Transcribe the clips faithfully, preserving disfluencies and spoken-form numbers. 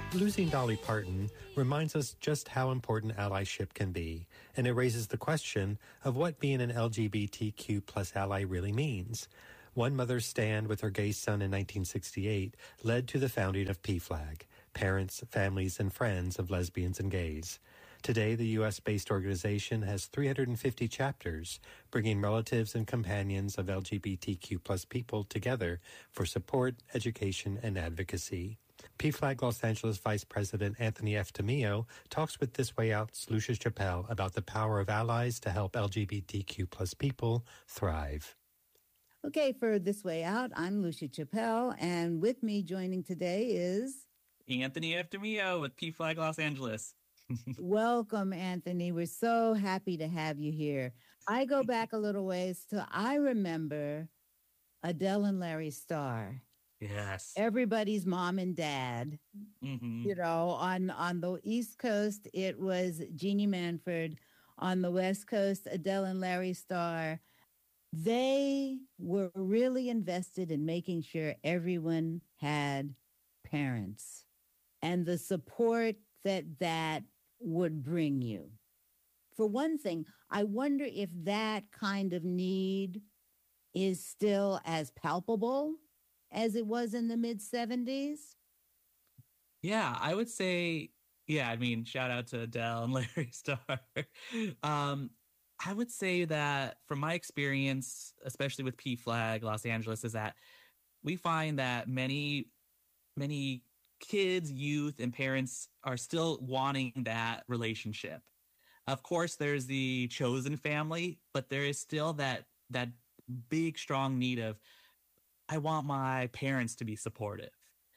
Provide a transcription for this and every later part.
Losing Dolly Parton reminds us just how important allyship can be, and it raises the question of what being an L G B T Q plus ally really means. One mother's stand with her gay son in nineteen sixty-eight led to the founding of P FLAG, Parents, Families, and Friends of Lesbians and Gays. Today, the U S-based organization has three hundred fifty chapters, bringing relatives and companions of L G B T Q plus people together for support, education, and advocacy. P FLAG Los Angeles Vice President Anthony F. Tamio talks with This Way Out's Lucia Chappelle about the power of allies to help L G B T Q plus people thrive. Okay, for This Way Out, I'm Lucia Chappelle, and with me joining today is Anthony F. Tamio with P FLAG Los Angeles. Welcome, Anthony. We're so happy to have you here. I go back a little ways to I remember Adele and Larry Starr. Yes. Everybody's mom and dad. Mm-hmm. You know, on, on the East Coast, it was Jeannie Manford. On the West Coast, Adele and Larry Starr. They were really invested in making sure everyone had parents and the support that that would bring you. For one thing, I wonder if that kind of need is still as palpable as it was in the mid-seventies? Yeah, I would say, yeah, I mean, shout out to Adele and Larry Starr. um, I would say that from my experience, especially with P FLAG Los Angeles, is that we find that many, many kids, youth, and parents are still wanting that relationship. Of course, there's the chosen family, but there is still that that big, strong need of, I want my parents to be supportive.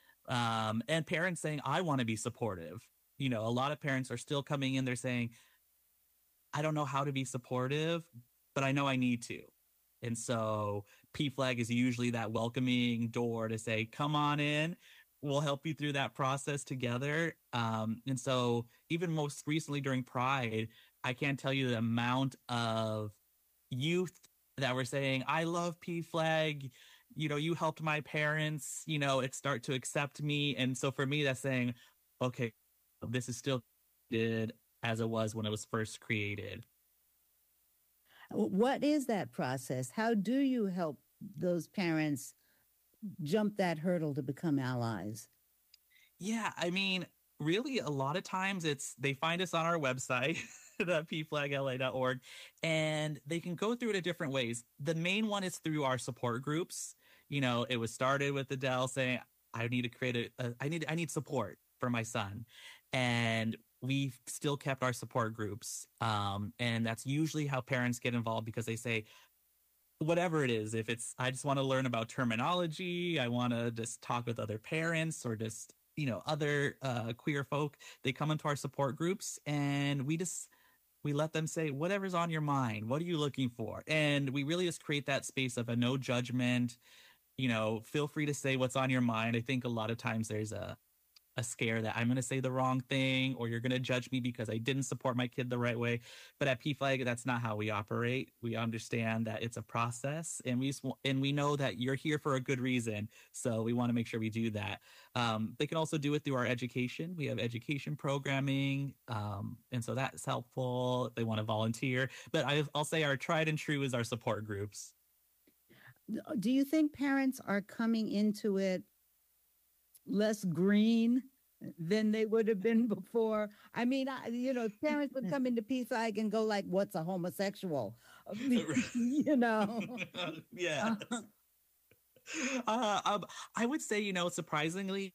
Um, and parents saying, I want to be supportive. You know, a lot of parents are still coming in, they're saying, I don't know how to be supportive, but I know I need to. And so P FLAG is usually that welcoming door to say, come on in. We'll help you through that process together. Um, and so even most recently during Pride, I can't tell you the amount of youth that were saying, I love P FLAG. You know, you helped my parents, you know, it start to accept me. And so for me, that's saying, okay, this is still good as it was when it was first created. What is that process? How do you help those parents jump that hurdle to become allies? Yeah, I mean, really, a lot of times it's they find us on our website, the p flag l a dot org, and they can go through it in different ways. The main one is through our support groups. You know, it was started with Adele saying, I need to create a, a I need I need support for my son. And we've still kept our support groups. Um, and that's usually how parents get involved, because they say, whatever it is, if it's, I just want to learn about terminology, I want to just talk with other parents or just, you know, other uh, queer folk, they come into our support groups and we just, we let them say, whatever's on your mind, what are you looking for? And we really just create that space of a no judgment, you know, feel free to say what's on your mind. I think a lot of times there's a, a scare that I'm going to say the wrong thing or you're going to judge me because I didn't support my kid the right way. But at P FLAG, that's not how we operate. We understand that it's a process, and we and we know that you're here for a good reason. So we want to make sure we do that. Um, they can also do it through our education. We have education programming. Um, and so that's helpful if they want to volunteer. But I, I'll say our tried and true is our support groups. Do you think parents are coming into it less green than they would have been before? I mean, I, you know, parents would come into P FLAG and go like, what's a homosexual? You know? Yeah. Uh, uh, um, I would say, you know, surprisingly,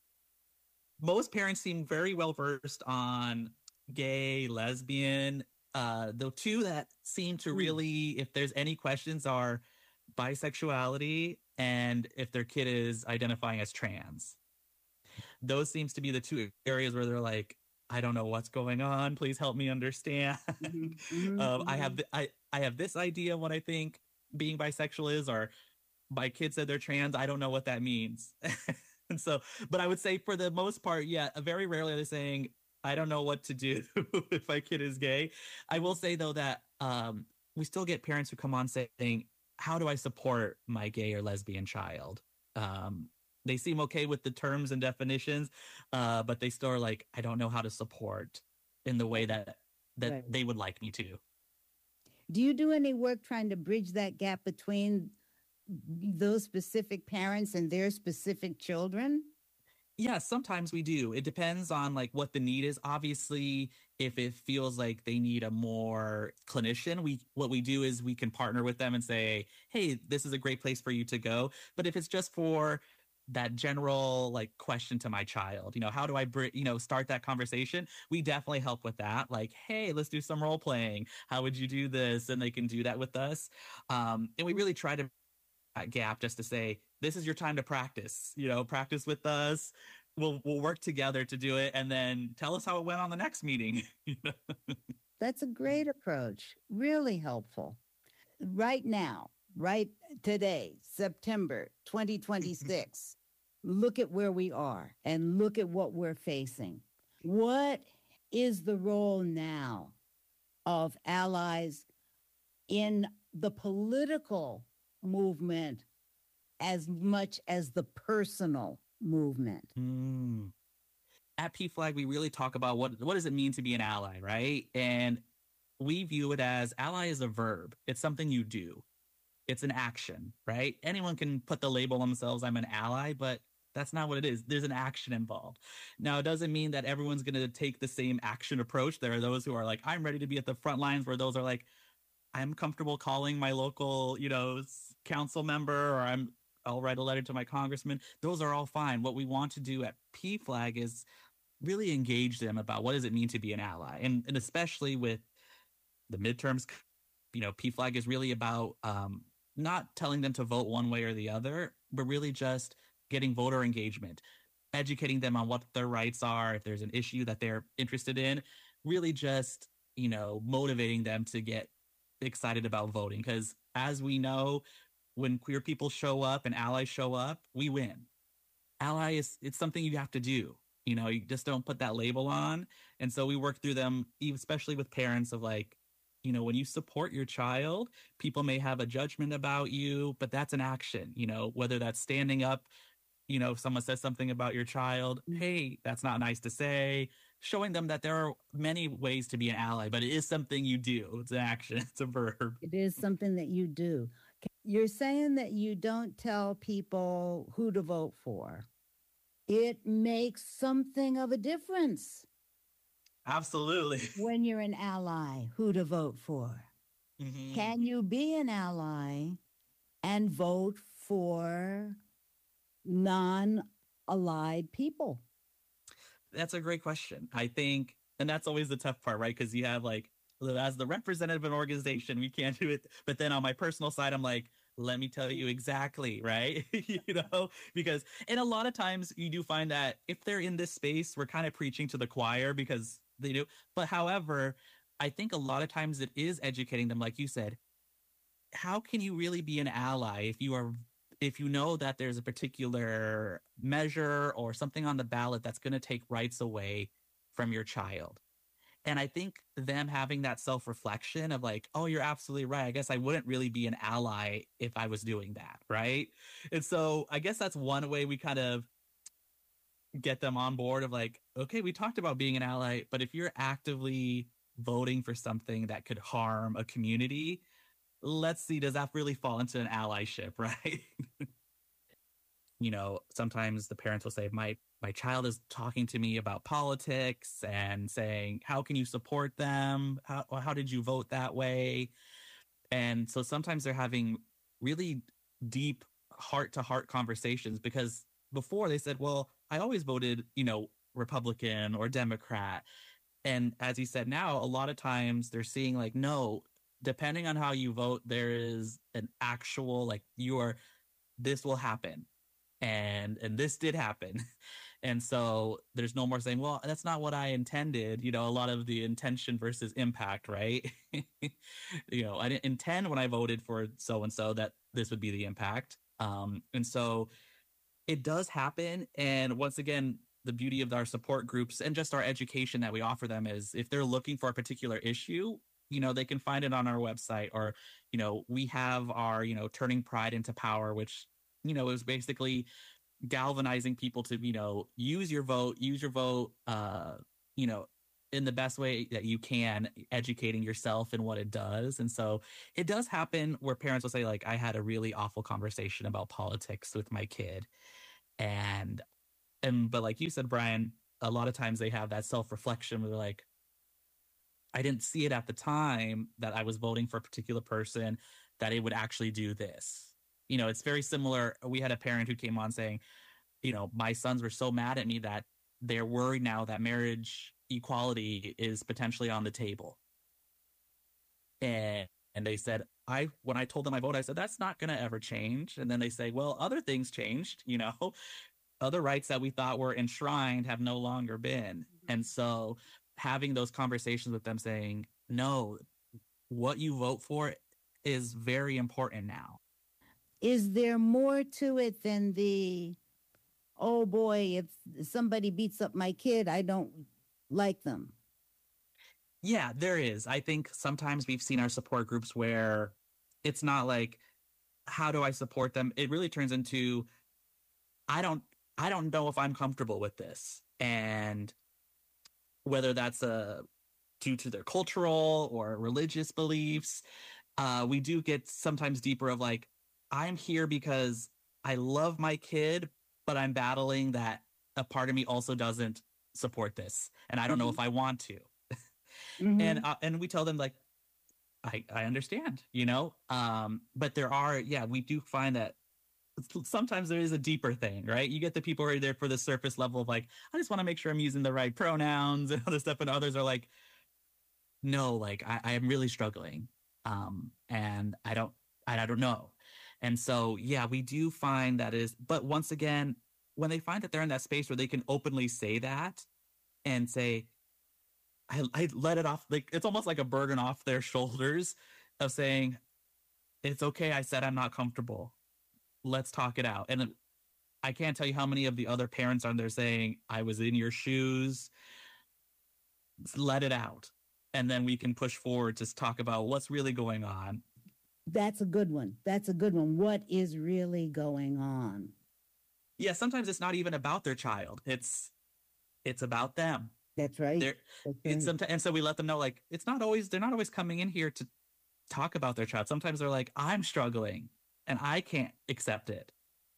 most parents seem very well versed on gay, lesbian. Uh, the two that seem to really, if there's any questions, are bisexuality and if their kid is identifying as trans. Those seems to be the two areas where they're like, I don't know what's going on. Please help me understand. Mm-hmm, um, mm-hmm. I have th- I, I have this idea what I think being bisexual is, or my kid said they're trans. I don't know what that means. And so, but I would say for the most part, yeah, very rarely are they saying, I don't know what to do if my kid is gay. I will say, though, that um, we still get parents who come on saying, how do I support my gay or lesbian child? Um, they seem okay with the terms and definitions, uh, but they still are like, I don't know how to support in the way that that Right. they would like me to. Do you do any work trying to bridge that gap between those specific parents and their specific children? Yeah, sometimes we do. It depends on like what the need is. Obviously, if it feels like they need a more clinician, we what we do is we can partner with them and say, "Hey, this is a great place for you to go." But if it's just for that general like question to my child, you know, how do I br- you know, start that conversation? We definitely help with that. Like, "Hey, let's do some role playing. How would you do this?" And they can do that with us. Um, and we really try to that gap just to say, this is your time to practice, you know, practice with us. We'll, we'll work together to do it. And then tell us how it went on the next meeting. You know? That's a great approach. Really helpful. Right now, right today, September twenty twenty-six, look at where we are and look at what we're facing. What is the role now of allies in the political movement as much as the personal movement? Mm. At P Flag, we really talk about what, what does it mean to be an ally, right? And we view it as ally is a verb. It's something you do. It's an action, right? Anyone can put the label on themselves, I'm an ally, but that's not what it is. There's an action involved. Now, it doesn't mean that everyone's going to take the same action approach. There are those who are like, I'm ready to be at the front lines, where those are like, I'm comfortable calling my local, you know, council member, or I'm, I'll write a letter to my congressman. Those are all fine. What we want to do at P Flag is really engage them about what does it mean to be an ally. And, and especially with the midterms, you know, P Flag is really about um, not telling them to vote one way or the other, but really just getting voter engagement, educating them on what their rights are, if there's an issue that they're interested in, really just, you know, motivating them to get excited about voting. Because as we know, when queer people show up and allies show up, we win. Ally is, it's something you have to do. You know, you just don't put that label on. And so we work through them, especially with parents, of like, you know, when you support your child, people may have a judgment about you, but that's an action, you know, whether that's standing up, you know, if someone says something about your child, hey, that's not nice to say, showing them that there are many ways to be an ally, but it is something you do. It's an action. It's a verb. It is something that you do. You're saying that you don't tell people who to vote for. It makes something of a difference. Absolutely. When you're an ally, who to vote for. Mm-hmm. Can you be an ally and vote for non-allied people? That's a great question. I think, and that's always the tough part, right? Because you have like, as the representative of an organization, we can't do it. But then on my personal side, I'm like, let me tell you exactly, right? You know, because, and a lot of times you do find that if they're in this space, we're kind of preaching to the choir because they do. But however, I think a lot of times it is educating them, like you said, how can you really be an ally if you are, if you know that there's a particular measure or something on the ballot that's going to take rights away from your child? And I think them having that self-reflection of like, oh, you're absolutely right. I guess I wouldn't really be an ally if I was doing that, right? And so I guess that's one way we kind of get them on board of like, okay, we talked about being an ally, but if you're actively voting for something that could harm a community, let's see, does that really fall into an allyship, right? You know, sometimes the parents will say, my my child is talking to me about politics and saying, how can you support them? How, how did you vote that way? And so sometimes they're having really deep heart-to-heart conversations, because before they said, well, I always voted, you know, Republican or Democrat. And as you said, now, a lot of times they're seeing like, no, depending on how you vote, there is an actual, like, you are, this will happen. And, and this did happen. And so there's no more saying, well, that's not what I intended. You know, a lot of the intention versus impact, right? You know, I didn't intend when I voted for so-and-so that this would be the impact. Um, and so it does happen. And once again, the beauty of our support groups and just our education that we offer them is if they're looking for a particular issue, you know, they can find it on our website, or, you know, we have our, you know, Turning Pride into Power, which, you know, is basically galvanizing people to, you know, use your vote, use your vote, uh, you know, in the best way that you can, educating yourself in what it does. And so it does happen where parents will say, like, I had a really awful conversation about politics with my kid. And, and, but like you said, Brian, a lot of times they have that self-reflection where they're like, I didn't see it at the time that I was voting for a particular person, that it would actually do this. You know, it's very similar. We had a parent who came on saying, you know, my sons were so mad at me that they're worried now that marriage equality is potentially on the table. And and they said, I when I told them I vote, I said, that's not going to ever change. And then they say, well, other things changed, you know, other rights that we thought were enshrined have no longer been. And so having those conversations with them saying, no, what you vote for is very important now. Is there more to it than the, oh boy, if somebody beats up my kid, I don't like them? Yeah, there is. I think sometimes we've seen our support groups where it's not like, how do I support them? It really turns into, I don't, I don't know if I'm comfortable with this. And whether that's a, due to their cultural or religious beliefs, uh, we do get sometimes deeper of like, I'm here because I love my kid, but I'm battling that a part of me also doesn't support this. And I don't mm-hmm. know if I want to. Mm-hmm. And uh, and we tell them, like, I, I understand, you know, um, but there are, yeah, we do find that sometimes there is a deeper thing, right? You get the people who are there for the surface level of like, I just want to make sure I'm using the right pronouns and other stuff. And others are like, no, like I, I am really struggling. Um, and I don't, I, I don't know. And so, yeah, we do find that is, but once again, when they find that they're in that space where they can openly say that and say, I, I let it off, like, it's almost like a burden off their shoulders of saying, it's okay. I said, I'm not comfortable. Let's talk it out. And I can't tell you how many of the other parents are there saying, I was in your shoes. Let it out. And then we can push forward to talk about what's really going on. That's a good one. That's a good one. What is really going on? Yeah, sometimes it's not even about their child. It's it's about them. That's right. That's right. It's sometimes, and so we let them know, like, it's not always, they're not always coming in here to talk about their child. Sometimes they're like, I'm struggling and I can't accept it.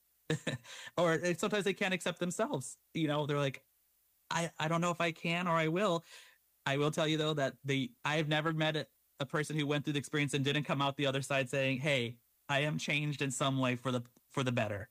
Or sometimes they can't accept themselves. You know, they're like, I, I don't know if I can or I will. I will tell you, though, that the I've never met a, a person who went through the experience and didn't come out the other side saying, hey, I am changed in some way for the for the better.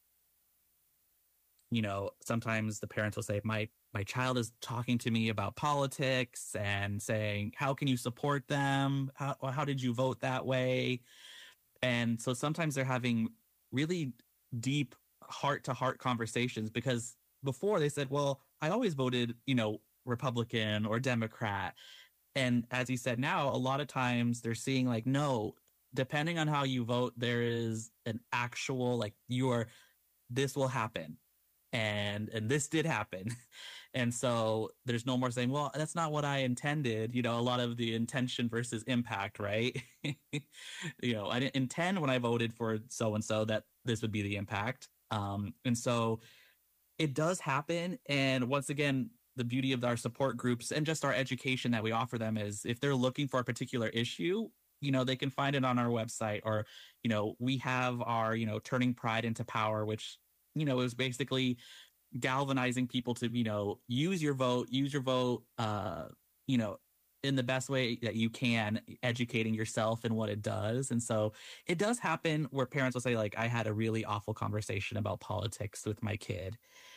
You know, sometimes the parents will say, my my child is talking to me about politics and saying, how can you support them? How, how did you vote that way? And so sometimes they're having really deep heart-to-heart conversations, because before they said, well, I always voted, you know, Republican or Democrat. And as you said, now a lot of times they're seeing like, no, depending on how you vote, there is an actual, like, you are, this will happen. And and this did happen. And so there's no more saying, well, that's not what I intended. You know, a lot of the intention versus impact, right? You know, I didn't intend when I voted for so-and-so that this would be the impact. Um, and so it does happen. And once again, the beauty of our support groups and just our education that we offer them is if they're looking for a particular issue, you know, they can find it on our website, or, you know, we have our, you know, Turning Pride into Power, which, you know, is basically galvanizing people to, you know, use your vote, use your vote, uh, you know, in the best way that you can, educating yourself in what it does. And so it does happen where parents will say, like, I had a really awful conversation about politics with my kid.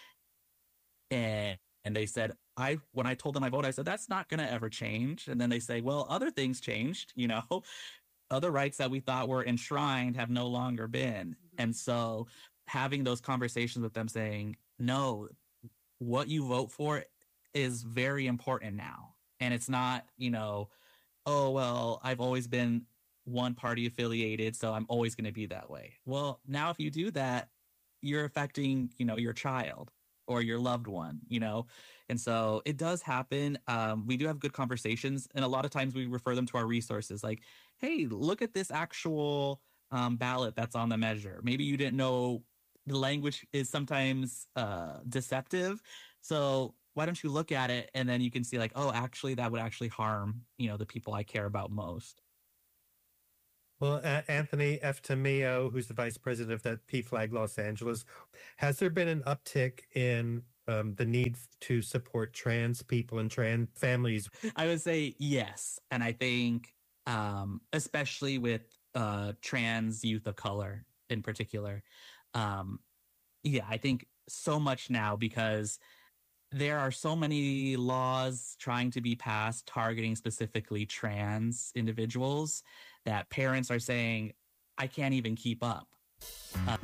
And And they said, I, when I told them I vote, I said, that's not going to ever change. And then they say, well, other things changed, you know, other rights that we thought were enshrined have no longer been. And so having those conversations with them saying, no, what you vote for is very important now. And it's not, you know, oh, well, I've always been one party affiliated, so I'm always going to be that way. Well, now if you do that, you're affecting, you know, your child or your loved one, you know? And so it does happen. Um, we do have good conversations. And a lot of times we refer them to our resources like, hey, look at this actual um, ballot that's on the measure. Maybe you didn't know the language is sometimes uh, deceptive. So why don't you look at it and then you can see like, oh, actually, that would actually harm, you know, the people I care about most. Well, uh, Anthony F. Tamio, who's the vice president of that P FLAG Los Angeles, has there been an uptick in um, the need to support trans people and trans families? I would say yes. And I think um, especially with uh, trans youth of color in particular, um, yeah, I think so much now because there are so many laws trying to be passed targeting specifically trans individuals that parents are saying, I can't even keep up. Uh-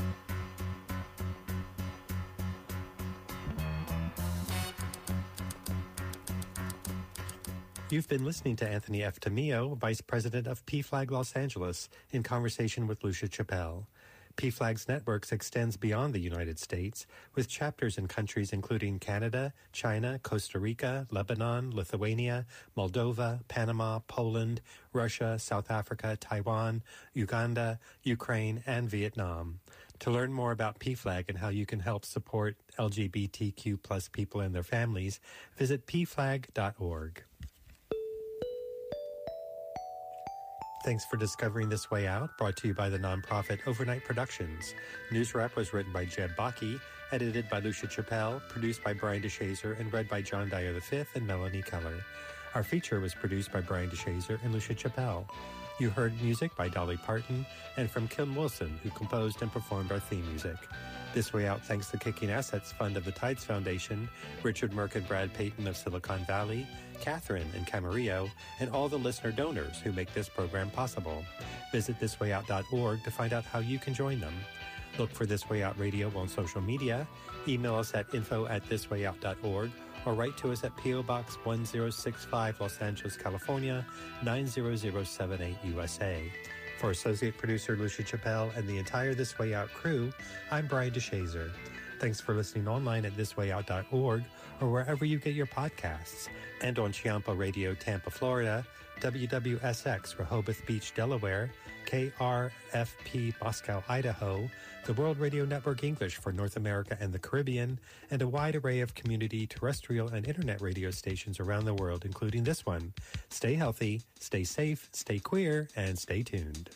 You've been listening to Anthony F. Tamio, Vice President of P FLAG Los Angeles, in conversation with Lucia Chappelle. P FLAG's networks extends beyond the United States, with chapters in countries including Canada, China, Costa Rica, Lebanon, Lithuania, Moldova, Panama, Poland, Russia, South Africa, Taiwan, Uganda, Ukraine, and Vietnam. To learn more about P FLAG and how you can help support L G B T Q plus people and their families, visit p flag dot org. Thanks for discovering This Way Out, brought to you by the nonprofit Overnight Productions. News Wrap was written by Jeb Bakke, edited by Lucia Chappelle, produced by Brian DeShazer, and read by John Dyer the fifth and Melanie Keller. Our feature was produced by Brian DeShazer and Lucia Chappelle. You heard music by Dolly Parton and from Kim Wilson, who composed and performed our theme music. This Way Out thanks the Kicking Assets Fund of the Tides Foundation, Richard Merck and Brad Payton of Silicon Valley, Catherine in Camarillo, and all the listener donors who make this program possible. Visit this way out dot org to find out how you can join them. Look for This Way Out Radio on social media, email us at info at this way out dot org, or write to us at P O Box one zero six five, Los Angeles, California, nine zero zero seven eight, U S A. For associate producer Lucia Chappelle and the entire This Way Out crew, I'm Brian DeShazer. Thanks for listening online at this way out dot org or wherever you get your podcasts, and on Chiampa Radio, Tampa, Florida, W W S X, Rehoboth Beach, Delaware, K R F P, Moscow, Idaho, the World Radio Network English for North America and the Caribbean, and a wide array of community terrestrial and internet radio stations around the world, including this one. Stay healthy, stay safe, stay queer, and stay tuned.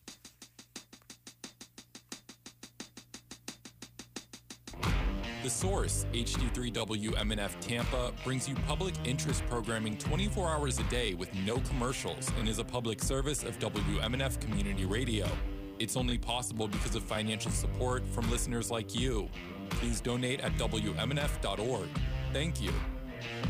The Source, H D three W M N F Tampa, brings you public interest programming twenty-four hours a day with no commercials and is a public service of W M N F Community Radio. It's only possible because of financial support from listeners like you. Please donate at W M N F dot org. Thank you.